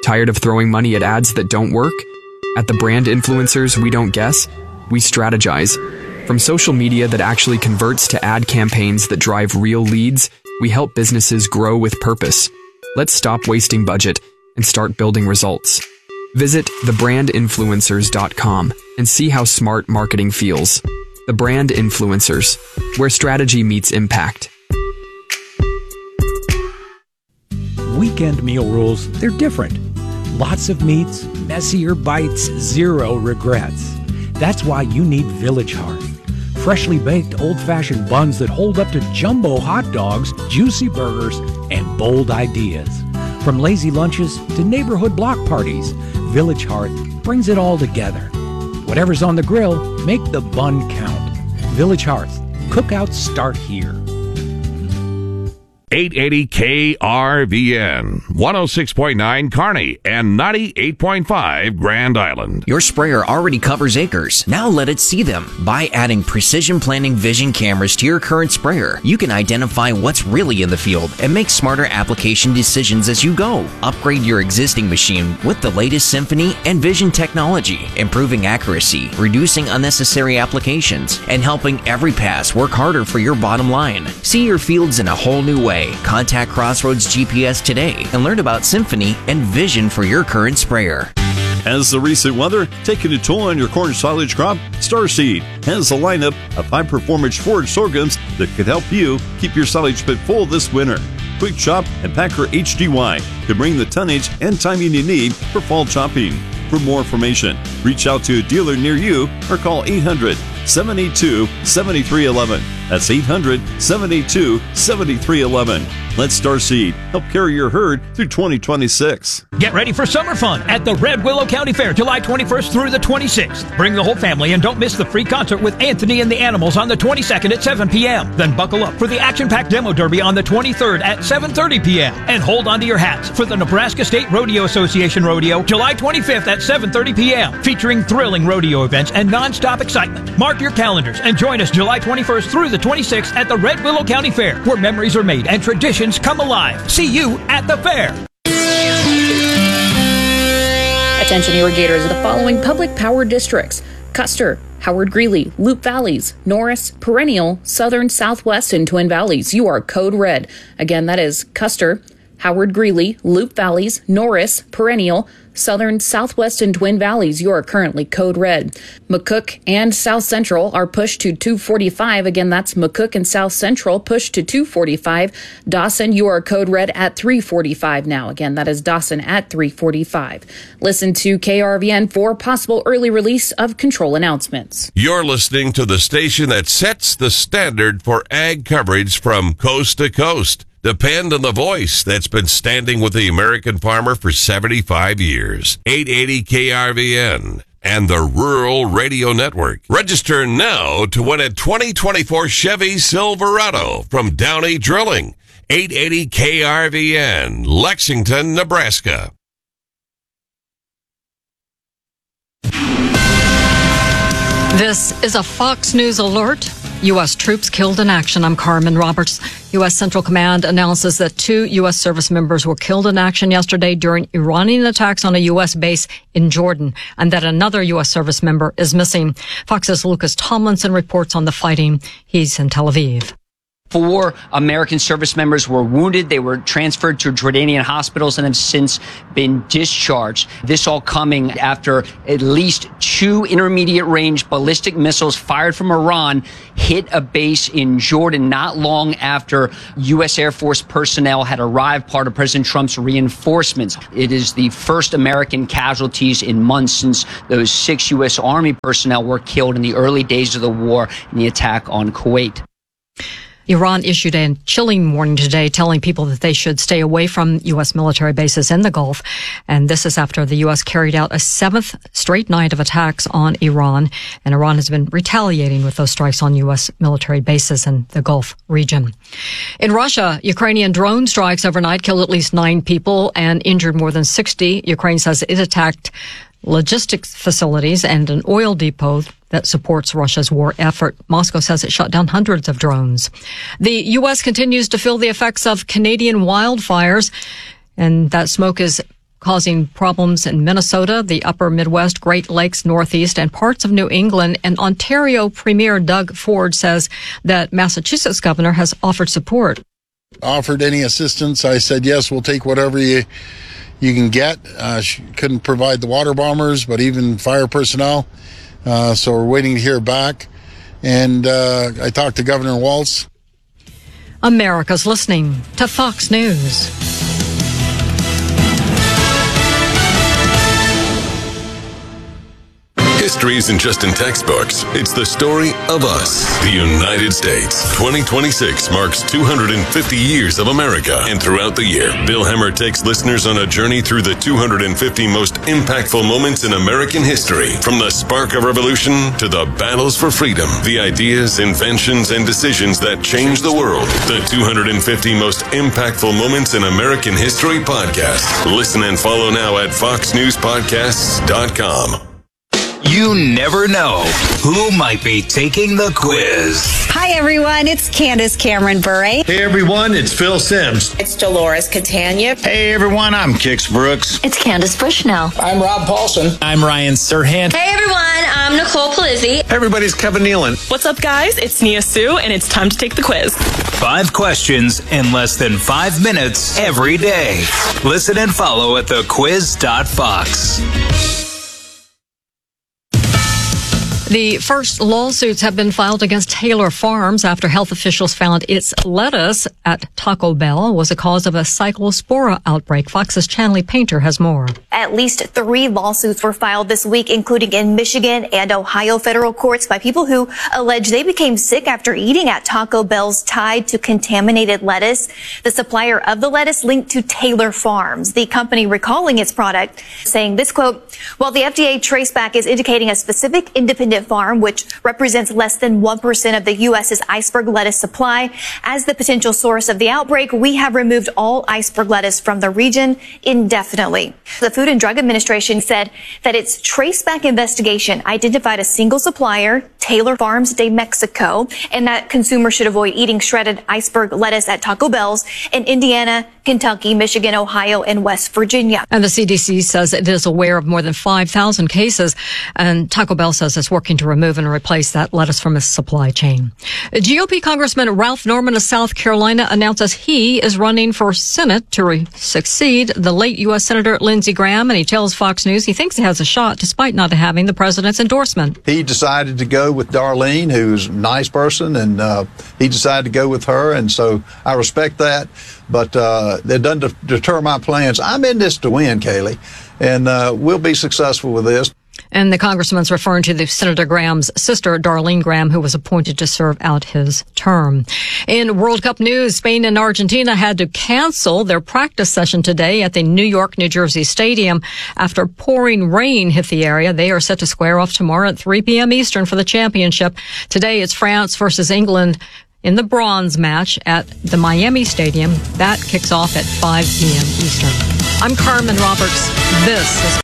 Tired of throwing money at ads that don't work? At the Brand Influencers, we don't guess, we strategize. From social media that actually converts to ad campaigns that drive real leads, we help businesses grow with purpose. Let's stop wasting budget and start building results. Visit thebrandinfluencers.com and see how smart marketing feels. The Brand Influencers, where strategy meets impact. Weekend meal rules, they're different. Lots of meats, messier bites, zero regrets. That's why you need Village Hearth. Freshly baked old-fashioned buns that hold up to jumbo hot dogs, juicy burgers, and bold ideas. From lazy lunches to neighborhood block parties, Village Hearth brings it all together. Whatever's on the grill, make the bun count. Village Hearth. Cookouts start here. 880 KRVN, 106.9 Kearney, and 98.5 Grand Island. Your sprayer already covers acres. Now let it see them. By adding Precision Planting Vision cameras to your current sprayer, you can identify what's really in the field and make smarter application decisions as you go. Upgrade your existing machine with the latest Symphony and Vision technology, improving accuracy, reducing unnecessary applications, and helping every pass work harder for your bottom line. See your fields in a whole new way. Contact Crossroads GPS today and learn about Symphony and Vision for your current sprayer. Has the recent weather taken a toll on your corn silage crop? Starseed has a lineup of high-performance forage sorghums that could help you keep your silage pit full this winter. Quick Chop and Packer HDY could bring the tonnage and timing you need for fall chopping. For more information, reach out to a dealer near you or call 800-782-7311. That's 800-782-7311. Let Starseed help carry your herd through 2026. Get ready for summer fun at the Red Willow County Fair, July 21st through the 26th. Bring the whole family and don't miss the free concert with Anthony and the Animals on the 22nd at 7 p.m. Then buckle up for the action-packed demo derby on the 23rd at 7:30 p.m. And hold on to your hats for the Nebraska State Rodeo Association Rodeo, July 25th at 7:30 p.m. featuring thrilling rodeo events and non-stop excitement. Mark your calendars and join us July 21st through the 26th at the Red Willow County Fair, where memories are made and traditions come alive. See you at the fair. Attention irrigators of the following public power districts: Custer, Howard Greeley, Loup Valleys, Norris, Perennial, Southern, Southwest, and Twin Valleys. You are code red. Again, that is Custer, Howard Greeley, Loup Valleys, Norris, Perennial, Southern, Southwest, and Twin Valleys. You are currently code red. McCook and South Central are pushed to 245. Again, that's McCook and South Central pushed to 245. Dawson, you are code red at 345 now. Again, that is Dawson at 345. Listen to KRVN for possible early release of control announcements. You're listening to the station that sets the standard for ag coverage from coast to coast. Depend on the voice that's been standing with the American farmer for 75 years. 880 KRVN and the Rural Radio Network. Register now to win a 2024 Chevy Silverado from Downey Drilling. 880 KRVN, Lexington, Nebraska. This is a Fox News alert. U.S. troops killed in action. I'm Carmen Roberts. U.S. Central Command announces that 2 U.S. service members were killed in action yesterday during Iranian attacks on a U.S. base in Jordan, and that another U.S. service member is missing. Fox's Lucas Tomlinson reports on the fighting. He's in Tel Aviv. 4 American service members were wounded. They were transferred to Jordanian hospitals and have since been discharged. This all coming after at least 2 intermediate-range ballistic missiles fired from Iran hit a base in Jordan not long after U.S. Air Force personnel had arrived, part of President Trump's reinforcements. It is the first American casualties in months since those 6 U.S. Army personnel were killed in the early days of the war in the attack on Kuwait. Iran issued a chilling warning today telling people that they should stay away from U.S. military bases in the Gulf. And this is after the U.S. carried out a 7th straight night of attacks on Iran. And Iran has been retaliating with those strikes on U.S. military bases in the Gulf region. In Russia, Ukrainian drone strikes overnight killed at least 9 people and injured more than 60. Ukraine says it attacked logistics facilities and an oil depot that supports Russia's war effort. Moscow says it shot down hundreds of drones. The U.S. continues to feel the effects of Canadian wildfires, and that smoke is causing problems in Minnesota, the upper Midwest, Great Lakes, Northeast, and parts of New England. And Ontario Premier Doug Ford says that Massachusetts governor has offered support. Offered any assistance, I said, yes, we'll take whatever you can get. She couldn't provide the water bombers, but even fire personnel. So we're waiting to hear back. And I talked to Governor Walz. America's listening to Fox News. History isn't just in textbooks. It's the story of us, the United States. 2026 marks 250 years of America. And throughout the year, Bill Hemmer takes listeners on a journey through the 250 most impactful moments in American history. From the spark of revolution to the battles for freedom, the ideas, inventions, and decisions that changed the world. The 250 most impactful moments in American history podcast. Listen and follow now at foxnewspodcasts.com. You never know who might be taking the quiz. Hi, everyone. It's Candace Cameron Bure. Hey, everyone. It's Phil Sims. It's Dolores Catania. Hey, everyone. I'm Kix Brooks. It's Candace Bushnell. I'm Rob Paulson. I'm Ryan Serhant. Hey, everyone. I'm Nicole Palizzi. Everybody's Kevin Nealon. What's up, guys? It's Nia Sue, and it's time to take the quiz. 5 questions in less than 5 minutes every day. Listen and follow at thequiz.fox. The first lawsuits have been filed against Taylor Farms after health officials found its lettuce at Taco Bell was a cause of a cyclospora outbreak. Fox's Chanley Painter has more. At least 3 lawsuits were filed this week, including in Michigan and Ohio federal courts by people who allege they became sick after eating at Taco Bell's tied to contaminated lettuce. The supplier of the lettuce linked to Taylor Farms, the company recalling its product, saying this quote, while the FDA traceback is indicating a specific independent farm, which represents less than 1% of the U.S.'s iceberg lettuce supply, as the potential source of the outbreak, we have removed all iceberg lettuce from the region indefinitely. The Food and Drug Administration said that its traceback investigation identified a single supplier, Taylor Farms de Mexico, and that consumers should avoid eating shredded iceberg lettuce at Taco Bell's in Indiana, Kentucky, Michigan, Ohio, and West Virginia. And the CDC says it is aware of more than 5,000 cases, and Taco Bell says it's working to remove and replace that lettuce from its supply chain. GOP Congressman Ralph Norman of South Carolina announces he is running for Senate to succeed the late U.S. Senator Lindsey Graham, and he tells Fox News he thinks he has a shot despite not having the president's endorsement. He decided to go with Darlene, who's a nice person, and he decided to go with her, and so I respect that. But that doesn't deter my plans. I'm in this to win, Kaylee, and we'll be successful with this. And the congressman's referring to the Senator Graham's sister, Darlene Graham, who was appointed to serve out his term. In World Cup news, Spain and Argentina had to cancel their practice session today at the New York, New Jersey Stadium after pouring rain hit the area. They are set to square off tomorrow at 3 p.m. Eastern for the championship. Today, it's France versus England in the bronze match at the Miami Stadium. That kicks off at 5 p.m. Eastern. I'm Carmen Roberts. This is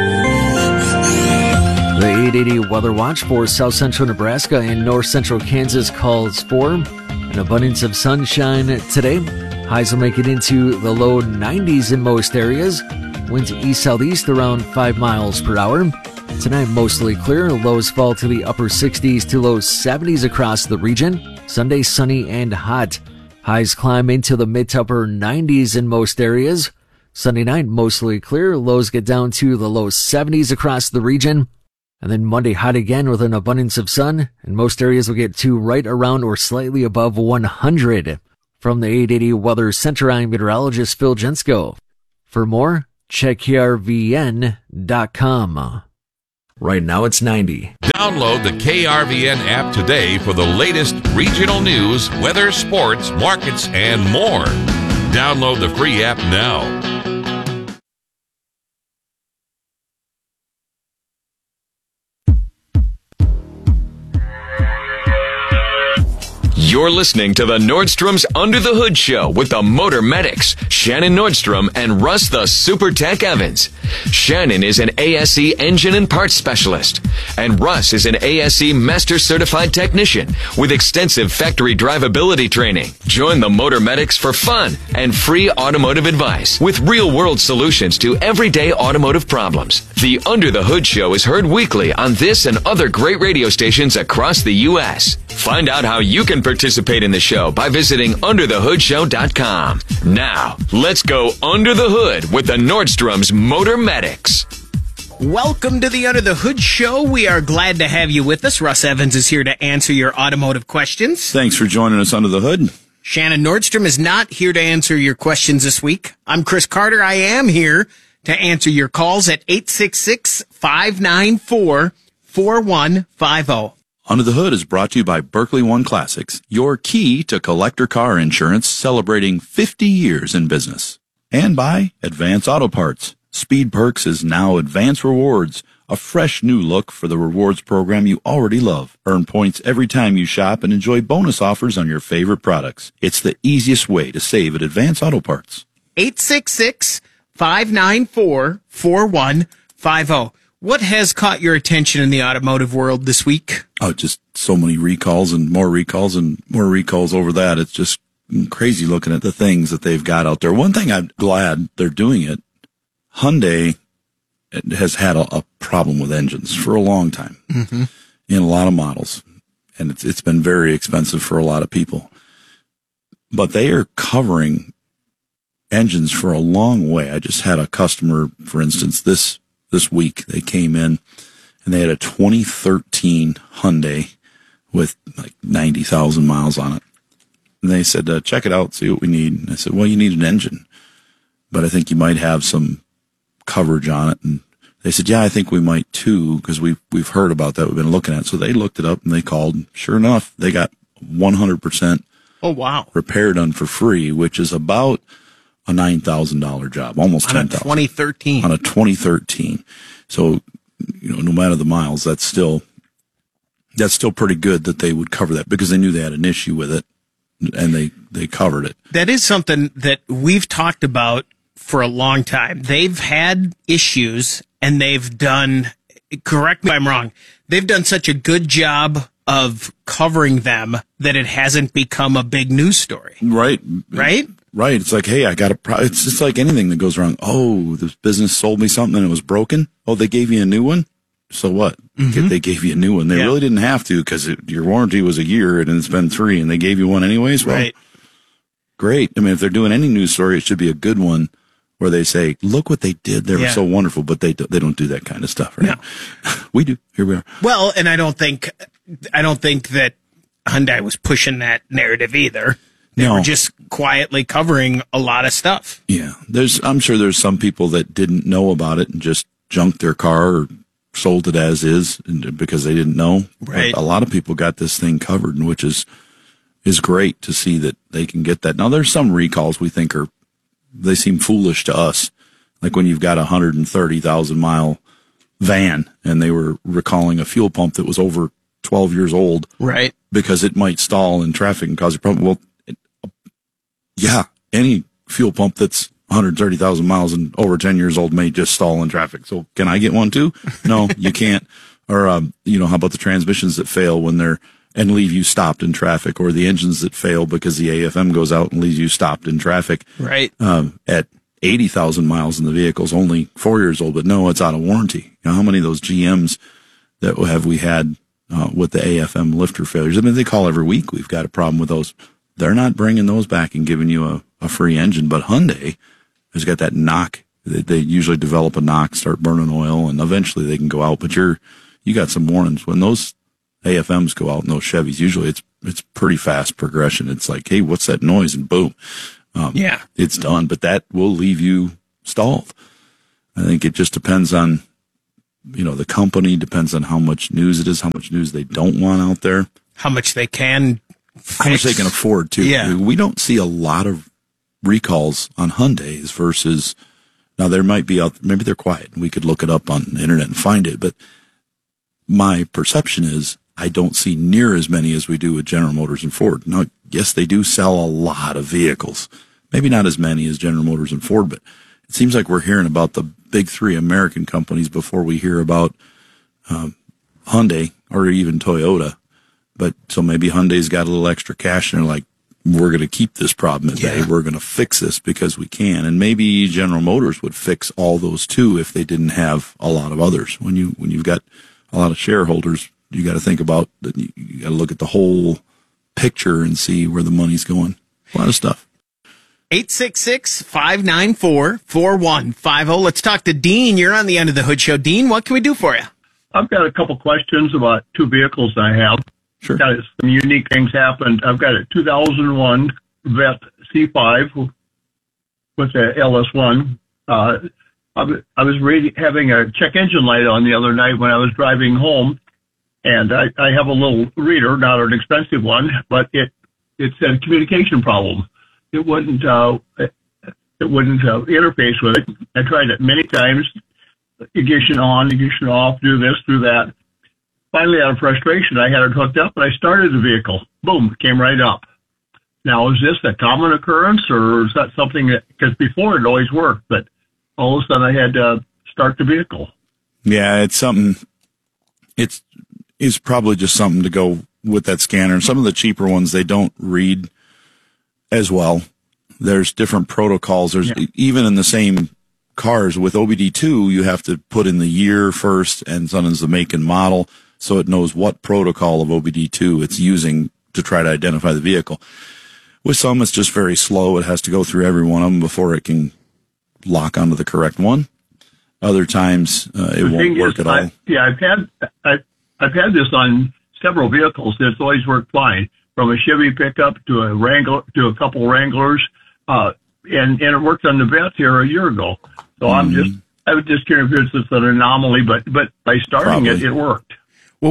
the 880 Weather Watch for south central Nebraska and north central Kansas calls for an abundance of sunshine today. Highs will make it into the low 90s in most areas. Winds east-southeast around 5 miles per hour. Tonight, mostly clear. Lows fall to the upper 60s to low 70s across the region. Sunday, sunny and hot. Highs climb into the mid to upper 90s in most areas. Sunday night, mostly clear. Lows get down to the low 70s across the region. And then Monday, hot again with an abundance of sun, and most areas will get to right around or slightly above 100. From the 880 Weather Center, I'm meteorologist Phil Jensko. For more, check KRVN.com. Right now it's 90. Download the KRVN app today for the latest regional news, weather, sports, markets, and more. Download the free app now. You're listening to the Nordstrom's Under the Hood Show with the Motor Medics, Shannon Nordstrom and Russ the Super Tech Evans. Shannon is an ASE engine and parts specialist, and Russ is an ASE Master Certified Technician with extensive factory drivability training. Join the Motor Medics for fun and free automotive advice with real-world solutions to everyday automotive problems. The Under the Hood Show is heard weekly on this and other great radio stations across the U.S. Find out how you can participate in the show by visiting underthehoodshow.com. Now, let's go under the hood with the Nordstrom's Motor Medics. Welcome to the Under the Hood Show. We are glad to have you with us. Russ Evans is here to answer your automotive questions. Thanks for joining us under the hood. Shannon Nordstrom is not here to answer your questions this week. I'm Chris Carter. I am here to answer your calls at 866-594-4150. Under the Hood is brought to you by Berkeley One Classics, your key to collector car insurance, celebrating 50 years in business. And by Advance Auto Parts. Speed Perks is now Advance Rewards, a fresh new look for the rewards program you already love. Earn points every time you shop and enjoy bonus offers on your favorite products. It's the easiest way to save at Advance Auto Parts. 866-594-4150. What has caught your attention in the automotive world this week? Oh, just so many recalls and more recalls over that. It's just crazy looking at the things that they've got out there. One thing I'm glad they're doing it, Hyundai has had a problem with engines for a long time in a lot of models. And it's been very expensive for a lot of people. But they are covering engines for a long way. I just had a customer, for instance, this week, they came in and they had a 2013 Hyundai with like 90,000 miles on it. And they said, check it out, see what we need. And I said, well, you need an engine, but I think you might have some coverage on it. And they said, yeah, I think we might too, because we've heard about that. We've been looking at it. So they looked it up and they called. And sure enough, they got 100% repair done for free, which is about a $9,000 job, almost $10,000. On a 2013. On a 2013. So, no matter the miles, that's still pretty good that they would cover that, because they knew they had an issue with it and they covered it. That is something that we've talked about for a long time. They've had issues and they've done, correct me if I'm wrong, they've done such a good job of covering them that it hasn't become a big news story. Right. Right? Right. It's like, hey, I got it's just like anything that goes wrong. Oh, this business sold me something and it was broken. Oh, they gave you a new one. So what? They gave you a new one. They really didn't have to, because your warranty was a year and it's been 3 and they gave you one anyways. Well, right. Great. I mean, if they're doing any news story, it should be a good one where they say, look what they did. They were so wonderful, but they don't do that kind of stuff. Right? No. We do. Here we are. Well, and I don't think that Hyundai was pushing that narrative either. They were just quietly covering a lot of stuff. Yeah. I'm sure there's some people that didn't know about it and just junked their car or sold it as is because they didn't know. Right. But a lot of people got this thing covered, which is great to see that they can get that. Now, there's some recalls we think they seem foolish to us. Like when you've got a 130,000 mile van and they were recalling a fuel pump that was over 12 years old. Right. Because it might stall in traffic and cause a problem. Well, yeah, any fuel pump that's 130,000 miles and over 10 years old may just stall in traffic. So can I get one too? No, you can't. Or, how about the transmissions that fail and leave you stopped in traffic, or the engines that fail because the AFM goes out and leaves you stopped in traffic. Right. At 80,000 miles and the vehicle's only 4 years old, but no, it's out of warranty. How many of those GMs that have we had, with the AFM lifter failures? I mean, they call every week. We've got a problem with those. They're not bringing those back and giving you a free engine, but Hyundai has got that knock. They usually develop a knock, start burning oil, and eventually they can go out. But you got some warnings when those AFMs go out in those Chevys. Usually it's pretty fast progression. It's like, hey, what's that noise? And boom, it's done. But that will leave you stalled. I think it just depends on, the company, depends on how much news it is, how much news they don't want out there, how much they can fix. How much they can afford to. Yeah. We don't see a lot of recalls on Hyundais versus, now there might be maybe they're quiet. We could look it up on the internet and find it, but my perception is I don't see near as many as we do with General Motors and Ford. Now, yes, they do sell a lot of vehicles. Maybe not as many as General Motors and Ford, but it seems like we're hearing about the big three American companies before we hear about Hyundai or even Toyota. But so maybe Hyundai's got a little extra cash and they're like, we're going to keep this problem at bay. We're going to fix this because we can. And maybe General Motors would fix all those too if they didn't have a lot of others. When you've got a lot of shareholders, you got to think about that. You got to look at the whole picture and see where the money's going. A lot of stuff. 866-594-4150. Let's talk to Dean. You're on the End of the Hood Show. Dean, what can we do for you? I've got a couple questions about two vehicles I have. Sure. Got some unique things happened. I've got a 2001 Vet C5 with a LS1. I was having a check engine light on the other night when I was driving home, and I have a little reader, not an expensive one, but it said communication problem. It wouldn't interface with it. I tried it many times. Ignition on, ignition off, do this, do that. Finally, out of frustration, I had it hooked up and I started the vehicle. Boom, it came right up. Now, is this a common occurrence or is that something that, because before it always worked, but all of a sudden I had to start the vehicle? Yeah, it's something, it's probably just something to go with that scanner. Some of the cheaper ones, they don't read as well. There's different protocols. There's even in the same cars with OBD2, you have to put in the year first and sometimes the make and model so it knows what protocol of OBD2 it's using to try to identify the vehicle. With some, it's just very slow. It has to go through every one of them before it can lock onto the correct one. Other times, it won't work at all. I've had this on several vehicles. It's always worked fine, from a Chevy pickup to a Wrangler to a couple Wranglers, and it worked on the Vet here a year ago. So I was just curious if it's an anomaly, but by starting it worked. Well,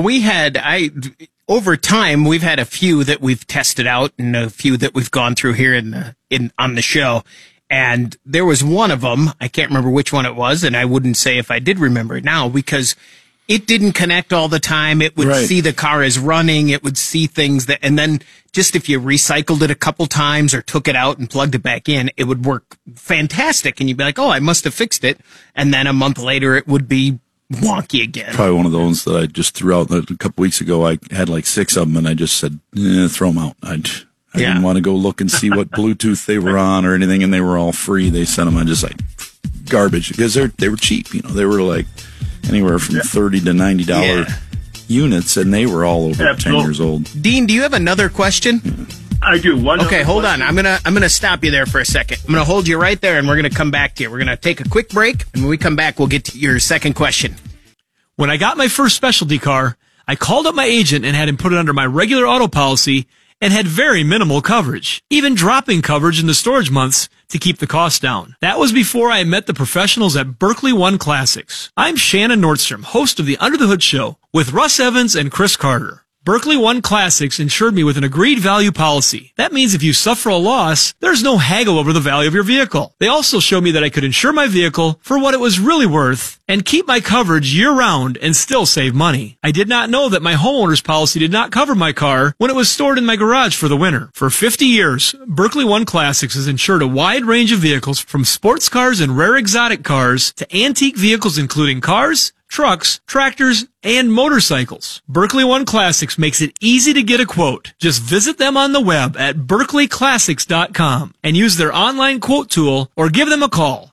over time, we've had a few that we've tested out and a few that we've gone through here on the show. And there was one of them, I can't remember which one it was, and I wouldn't say if I did remember it now, because it didn't connect all the time. It would see the car is running. It would see things and then just if you recycled it a couple times or took it out and plugged it back in, it would work fantastic. And you'd be like, oh, I must have fixed it. And then a month later, it would be wonky again. Probably one of those that I just threw out a couple weeks ago. I had like 6 of them and I just said, throw them out. I didn't want to go look and see what Bluetooth they were on or anything. And they were all free. They sent them on just like garbage because they were cheap. They were like anywhere from $30 to $90 units, and they were all over 10 years old. Dean, do you have another question? I do. Okay, hold on. I'm gonna stop you there for a second. I'm gonna hold you right there, and we're gonna come back to you. We're gonna take a quick break, and when we come back, we'll get to your second question. When I got my first specialty car, I called up my agent and had him put it under my regular auto policy and had very minimal coverage, even dropping coverage in the storage months to keep the cost down. That was before I met the professionals at Berkeley One Classics. I'm Shannon Nordstrom, host of the Under the Hood Show with Russ Evans and Chris Carter. Berkeley One Classics insured me with an agreed value policy. That means if you suffer a loss, there's no haggle over the value of your vehicle. They also showed me that I could insure my vehicle for what it was really worth and keep my coverage year-round and still save money. I did not know that my homeowner's policy did not cover my car when it was stored in my garage for the winter. For 50 years, Berkeley One Classics has insured a wide range of vehicles from sports cars and rare exotic cars to antique vehicles including cars, trucks, tractors, and motorcycles. Berkeley One Classics makes it easy to get a quote. Just visit them on the web at berkeleyclassics.com and use their online quote tool or give them a call.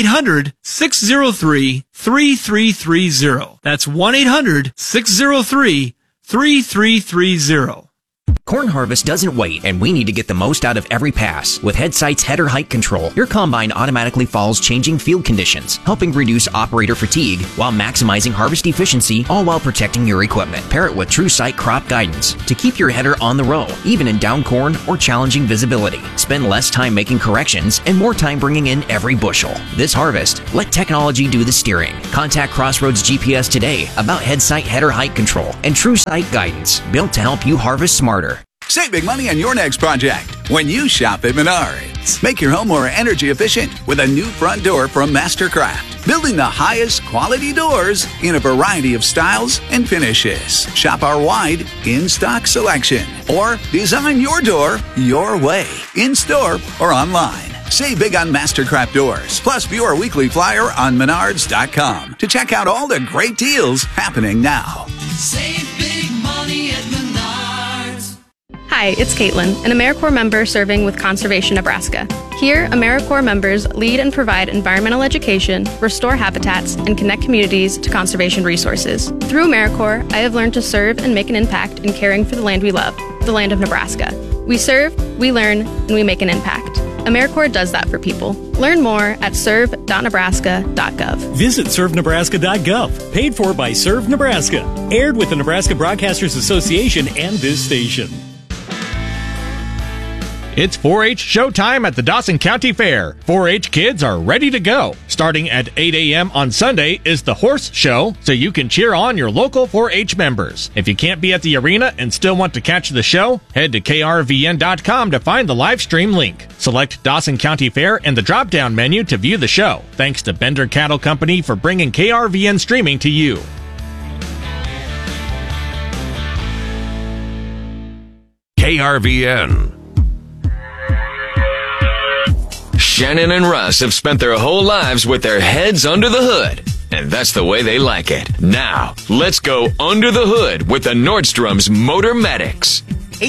1-800-603-3330. That's 1-800-603-3330. Corn harvest doesn't wait, and we need to get the most out of every pass. With Headsight's header height control, your combine automatically follows changing field conditions, helping reduce operator fatigue while maximizing harvest efficiency, all while protecting your equipment. Pair it with TrueSight crop guidance to keep your header on the row, even in down corn or challenging visibility. Spend less time making corrections and more time bringing in every bushel. This harvest, let technology do the steering. Contact Crossroads GPS today about Headsight header height control and TrueSight guidance, built to help you harvest smarter. Save big money on your next project when you shop at Menards. space. Make your home more energy efficient with a new front door from Mastercraft. Building the highest quality doors in a variety of styles and finishes. Shop our wide in-stock selection. Or design your door your way, in-store or online. Save big on Mastercraft doors. Plus, view our weekly flyer on Menards.com to check out all the great deals happening now. Save big money at Menards. Hi, it's Caitlin, an AmeriCorps member serving with Conservation Nebraska. Here, AmeriCorps members lead and provide environmental education, restore habitats, and connect communities to conservation resources. Through AmeriCorps, I have learned to serve and make an impact in caring for the land we love, the land of Nebraska. We serve, we learn, and we make an impact. AmeriCorps does that for people. Learn more at serve.nebraska.gov. Visit servenebraska.gov. Paid for by Serve Nebraska. Aired with the Nebraska Broadcasters Association and this station. It's 4-H showtime at the Dawson County Fair. 4-H kids are ready to go. Starting at 8 a.m. on Sunday is the horse show, so you can cheer on your local 4-H members. If you can't be at the arena and still want to catch the show, head to krvn.com to find the live stream link. Select Dawson County Fair in the drop-down menu to view the show. Thanks to Bender Cattle Company for bringing KRVN streaming to you. KRVN. Shannon and Russ have spent their whole lives with their heads under the hood, and that's the way they like it. Now, let's go under the hood with the Nordstrom's Motor Medics.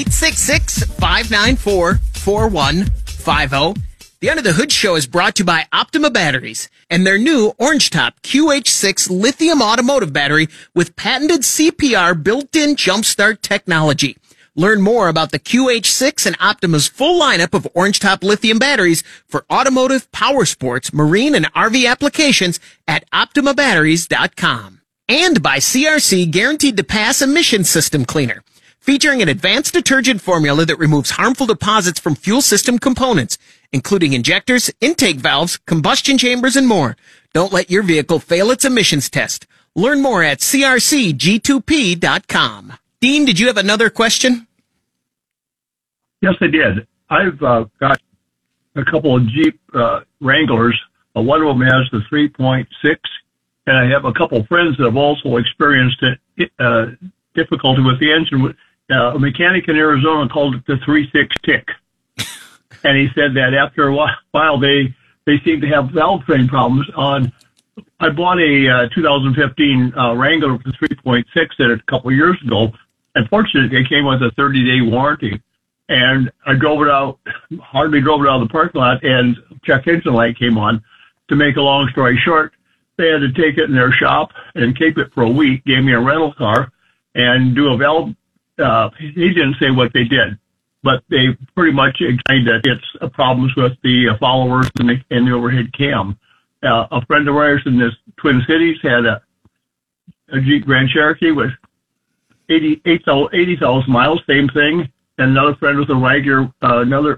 866-594-4150. The Under the Hood Show is brought to you by Optima Batteries and their new Orange Top QH6 lithium automotive battery with patented CPR built-in jumpstart technology. Learn more about the QH6 and Optima's full lineup of Orange Top lithium batteries for automotive, power sports, marine, and RV applications at OptimaBatteries.com. And by CRC Guaranteed to Pass Emission System Cleaner, featuring an advanced detergent formula that removes harmful deposits from fuel system components, including injectors, intake valves, combustion chambers, and more. Don't let your vehicle fail its emissions test. Learn more at crcg2p.com. Dean, did you have another question? Yes, I did. I've got a couple of Jeep Wranglers. One of them has the 3.6, and I have a couple of friends that have also experienced difficulty with the engine. A mechanic in Arizona called it the 3.6 tick. And he said that after a while they seem to have valve train problems. I bought a 2015 Wrangler with 3.6 in it a couple of years ago. Unfortunately, it came with a 30-day warranty. And I hardly drove it out of the parking lot, and check engine light came on. To make a long story short, they had to take it in their shop and keep it for a week, gave me a rental car, and do a valve. He didn't say what they did, but they pretty much explained that it's problems with the followers and the overhead cam. A friend of ours in the Twin Cities had a Jeep Grand Cherokee with 80,000 miles, same thing. And another friend with a Wrangler, another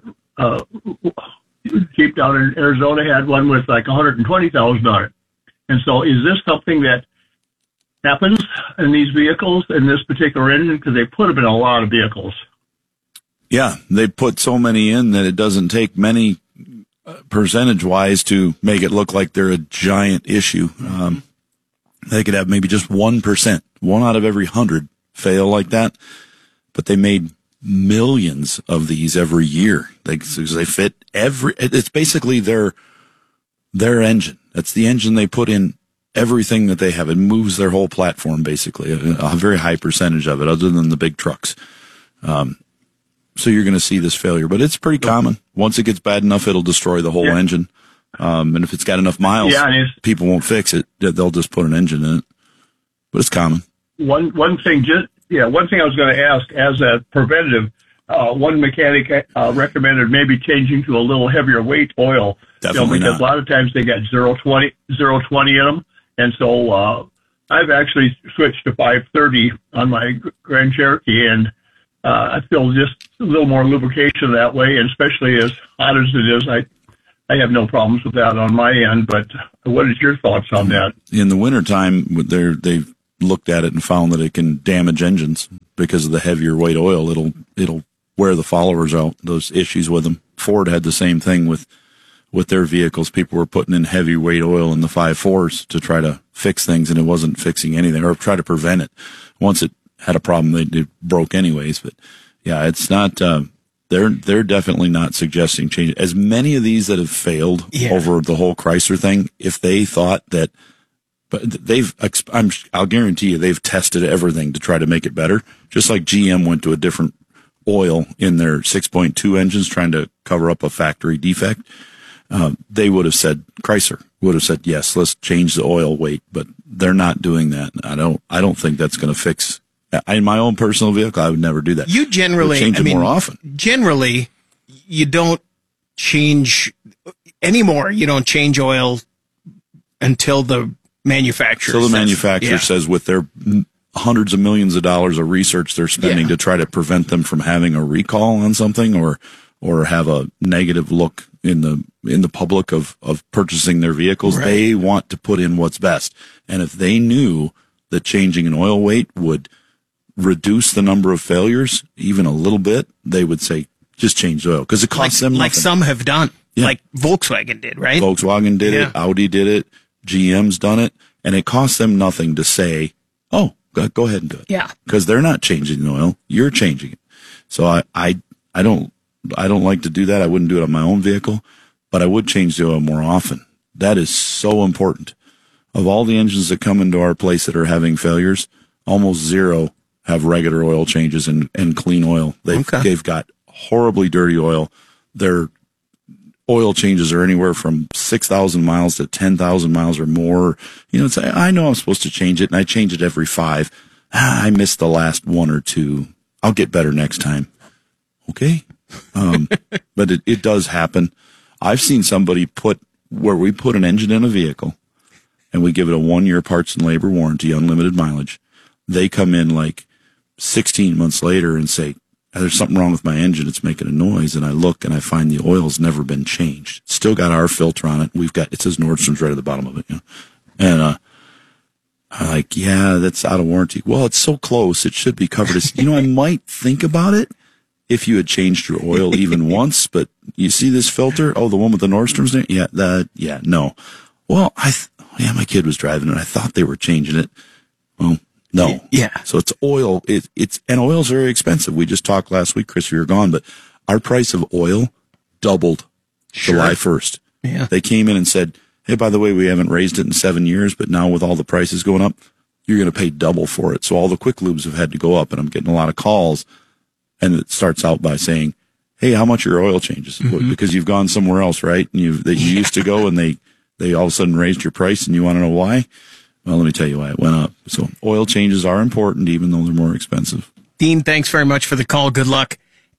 Jeep down in Arizona had one with like 120,000 on it. And so is this something that happens in these vehicles, in this particular engine? Because they put them in a lot of vehicles. Yeah, they put so many in that it doesn't take many percentage-wise to make it look like they're a giant issue. They could have maybe just 1%, 1 out of every 100 fail like that. But they made millions of these every year. They fit it's basically their engine. That's the engine they put in everything that they have. It moves their whole platform, basically, a very high percentage of it, other than the big trucks. So you're going to see this failure, but it's pretty common. Once it gets bad enough, it'll destroy the whole engine. And if it's got enough miles, people won't fix it. They'll just put an engine in it. But it's common. One thing I was going to ask, as a preventative, one mechanic recommended maybe changing to a little heavier weight oil. Definitely because a lot of times they got 0.20 in them. And so I've actually switched to 530 on my Grand Cherokee, and I feel just a little more lubrication that way, and especially as hot as it is, I have no problems with that on my end. But what is your thoughts on that? In the wintertime, they've looked at it and found that it can damage engines because of the heavier weight oil. It'll wear the followers out, those issues with them. Ford had the same thing with their vehicles. People were putting in heavyweight oil in the 5.4s to try to fix things, and it wasn't fixing anything, or try to prevent it. Once it had a problem, it broke anyways. But yeah, it's not, they're definitely not suggesting change. As many of these that have failed over the whole Chrysler thing, if they thought that, but I'll guarantee you they've tested everything to try to make it better. Just like GM went to a different oil in their 6.2 engines trying to cover up a factory defect. They would have said, Chrysler would have said, yes, let's change the oil weight, but they're not doing that. I don't think that's going to fix. In my own personal vehicle, I would never do that. You generally change it more often. Generally, you don't change anymore. You don't change oil until the manufacturer. So the manufacturer says, with their hundreds of millions of dollars of research they're spending to try to prevent them from having a recall on something, or have a negative look in the public of purchasing their vehicles. Right. They want to put in what's best. And if they knew that changing an oil weight would reduce the number of failures even a little bit, they would say, just change the oil, because it costs them nothing. Like some have done. Yeah. Like Volkswagen did, right? Volkswagen did it. Audi did it. GM's done it. And it costs them nothing to say, oh, go ahead and do it. Yeah. Because they're not changing the oil. You're changing it. So I don't like to do that. I wouldn't do it on my own vehicle, but I would change the oil more often. That is so important. Of all the engines that come into our place that are having failures, almost zero have regular oil changes and clean oil. They've got horribly dirty oil. Their oil changes are anywhere from 6,000 miles to 10,000 miles or more. It's, I know I'm supposed to change it, and I change it every 5. I missed the last 1 or 2. I'll get better next time. Okay. But it does happen. I've seen somebody where we put an engine in a vehicle and we give it a 1-year parts and labor warranty, unlimited mileage. They come in like 16 months later and say, there's something wrong with my engine. It's making a noise. And I look and I find the oil's never been changed. It's still got our filter on it. It says Nordstrom's right at the bottom of it. And, I'm like, yeah, that's out of warranty. Well, it's so close. It should be covered. I might think about it if you had changed your oil even once, but you see this filter? Oh, the one with the Nordstrom's name? Yeah, no. Well, my kid was driving it. I thought they were changing it. Well, no. Yeah. So it's oil. And oil's very expensive. We just talked last week, Chris, you were gone, but our price of oil doubled July 1st. Yeah. They came in and said, hey, by the way, we haven't raised it in 7 years, but now with all the prices going up, you're going to pay double for it. So all the quick lubes have had to go up, and I'm getting a lot of calls. And it starts out by saying, hey, how much are your oil changes? Mm-hmm. Because you've gone somewhere else, right? And you used to go, and they all of a sudden raised your price, and you want to know why? Well, let me tell you why it went up. So oil changes are important, even though they're more expensive. Dean, thanks very much for the call. Good luck.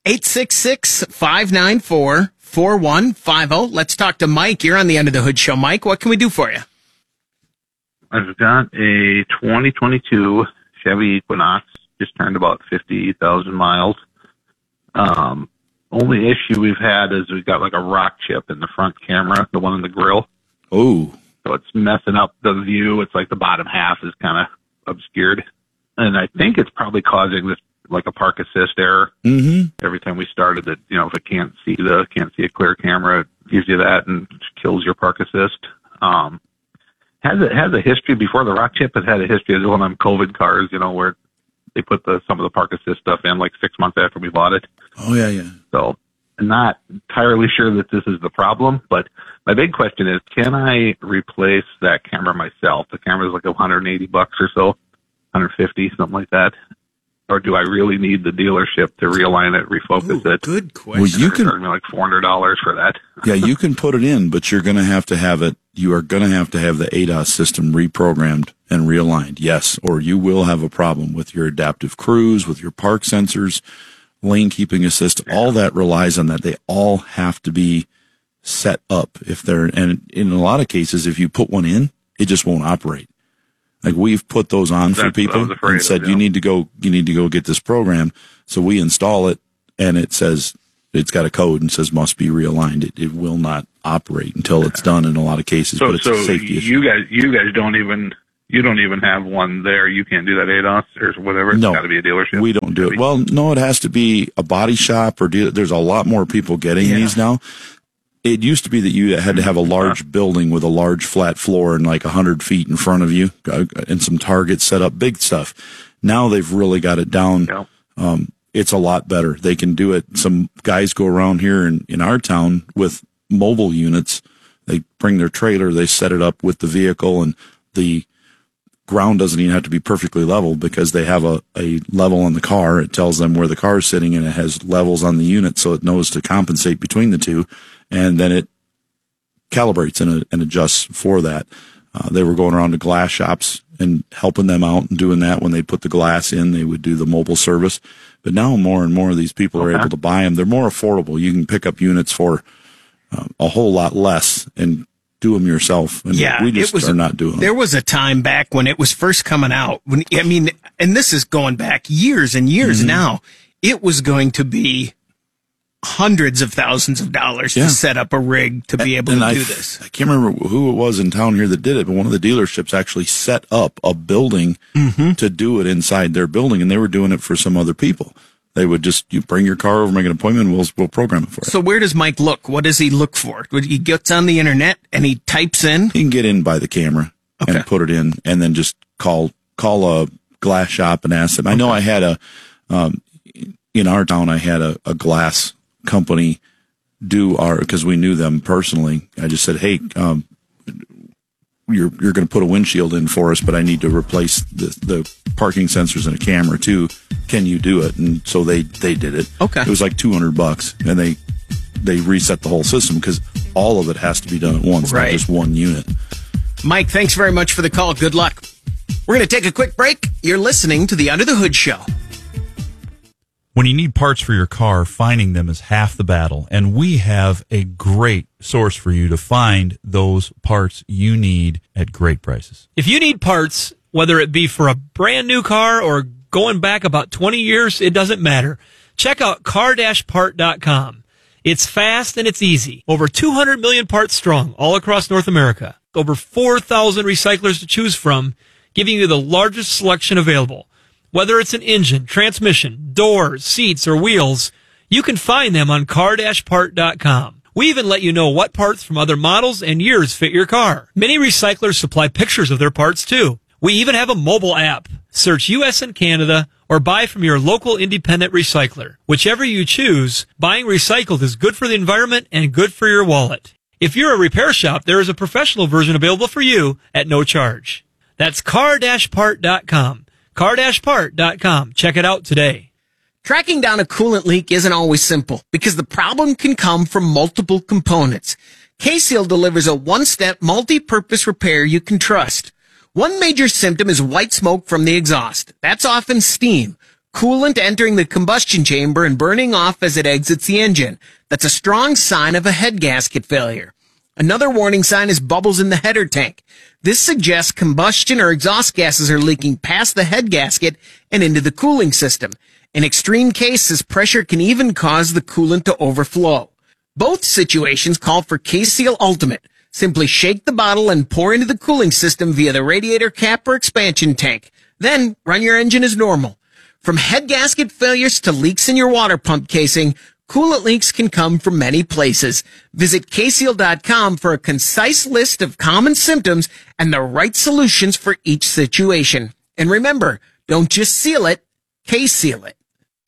866-594-4150. Let's talk to Mike. You're on the End of the Hood Show. Mike, what can we do for you? I've got a 2022 Chevy Equinox, just turned about 50,000 miles. Only issue we've had is we've got like a rock chip in the front camera, the one in the grill. Oh. So it's messing up the view. It's like the bottom half is kind of obscured. And I think it's probably causing this, like a park assist error. Mm-hmm. Every time we started it, if it can't see a clear camera, it gives you that and kills your park assist. Has a history before the rock chip. It had a history of one of them COVID cars, where they put some of the park assist stuff in like 6 months after we bought it. Oh yeah. So I'm not entirely sure that this is the problem, but my big question is, can I replace that camera myself? The camera is like $180 or so, 150, something like that. Or do I really need the dealership to realign it, refocus it? Good question. Well, you can charge me like $400 for that. Yeah, you can put it in, but you're going to have to have it. You are going to have the ADAS system reprogrammed and realigned. Yes, or you will have a problem with your adaptive cruise, with your park sensors, lane keeping assist. All that relies on that. They all have to be set up. And in a lot of cases, if you put one in, it just won't operate. Like we've put those on for people and said, you need to go get this program. So we install it and it says, it's got a code and says must be realigned. It will not operate until it's done in a lot of cases, but it's a safety issue. You guys don't even You don't even have one there. You can't do that ADOS or whatever. It's got to be a dealership. We don't do it. Well, no, it has to be a body shop or there's a lot more people getting these now. It used to be that you had to have a large building with a large flat floor and like 100 feet in front of you and some targets set up, big stuff. Now they've really got it down. Yeah. It's a lot better. They can do it. Some guys go around here in our town with mobile units. They bring their trailer, they set it up with the vehicle, and the ground doesn't even have to be perfectly level because they have a level on the car. It tells them where the car is sitting, and it has levels on the unit, so it knows to compensate between the two, and then it calibrates and adjusts for that. They were going around to glass shops and helping them out and doing that. When they put the glass in, they would do the mobile service. But now more and more of these people are able to buy them. They're more affordable. You can pick up units for a whole lot less and do them yourself. And we just are not doing them. There was a time back when it was first coming out. And this is going back years and years now. It was going to be hundreds of thousands of dollars to set up a rig to be able to do this. I can't remember who it was in town here that did it, but one of the dealerships actually set up a building to do it inside their building, and they were doing it for some other people. They would just, you bring your car over, make an appointment, and we'll program it for you. So where does Mike look? What does he look for? He gets on the internet and he types in? He can get in by the camera and put it in, and then just call a glass shop and ask them. I know I had in our town, I had a glass company do because we knew them personally. I just said, hey, you're going to put a windshield in for us, but I need to replace the parking sensors and a camera too. Can you do it? And so they did it. Okay. It was like $200, and they reset the whole system because all of it has to be done at once, not just one unit. Mike, thanks very much for the call. Good luck. We're going to take a quick break. You're listening to the Under the Hood Show. When you need parts for your car, finding them is half the battle, and we have a great source for you to find those parts you need at great prices. If you need parts, whether it be for a brand new car or going back about 20 years, it doesn't matter. Check out car-part.com. It's fast and it's easy. Over 200 million parts strong all across North America. Over 4,000 recyclers to choose from, giving you the largest selection available. Whether it's an engine, transmission, doors, seats, or wheels, you can find them on car-part.com. We even let you know what parts from other models and years fit your car. Many recyclers supply pictures of their parts too. We even have a mobile app. Search U.S. and Canada or buy from your local independent recycler. Whichever you choose, buying recycled is good for the environment and good for your wallet. If you're a repair shop, there is a professional version available for you at no charge. That's car-part.com. car-part.com. Check it out today. Tracking down a coolant leak isn't always simple because the problem can come from multiple components. K-Seal delivers a one-step multi-purpose repair you can trust. One major symptom is white smoke from the exhaust. That's often steam, coolant entering the combustion chamber and burning off as it exits the engine. That's a strong sign of a head gasket failure. Another warning sign is bubbles in the header tank. This suggests combustion or exhaust gases are leaking past the head gasket and into the cooling system. In extreme cases, pressure can even cause the coolant to overflow. Both situations call for K-Seal Ultimate. Simply shake the bottle and pour into the cooling system via the radiator cap or expansion tank. Then run your engine as normal. From head gasket failures to leaks in your water pump casing, coolant leaks can come from many places. Visit kseal.com for a concise list of common symptoms and the right solutions for each situation. And remember, don't just seal it, K-Seal it.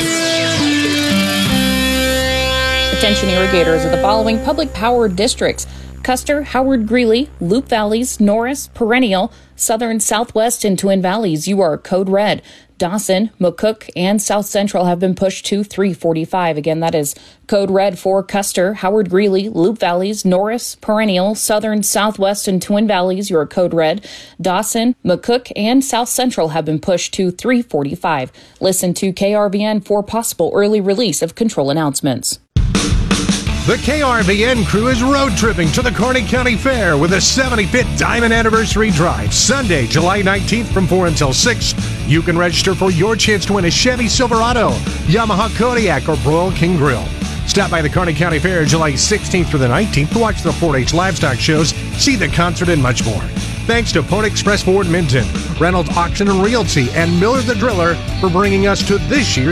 Attention irrigators of the following public power districts: Custer, Howard Greeley, Loup Valleys, Norris, Perennial, Southern, Southwest, and Twin Valleys. You are code red. Dawson, McCook, and South Central have been pushed to 345. Again, that is code red for Custer, Howard Greeley, Loup Valleys, Norris, Perennial, Southern, Southwest, and Twin Valleys. You are code red. Dawson, McCook, and South Central have been pushed to 345. Listen to KRVN for possible early release of control announcements. The KRVN crew is road tripping to the Kearney County Fair with a 75th Diamond Anniversary Drive, Sunday, July 19th from 4 until 6. You can register for your chance to win a Chevy Silverado, Yamaha Kodiak, or Broil King Grill. Stop by the Kearney County Fair July 16th through the 19th to watch the 4-H livestock shows, see the concert, and much more. Thanks to Pony Express Ford Minton, Reynolds Auction and Realty, and Miller the Driller for bringing us to this year's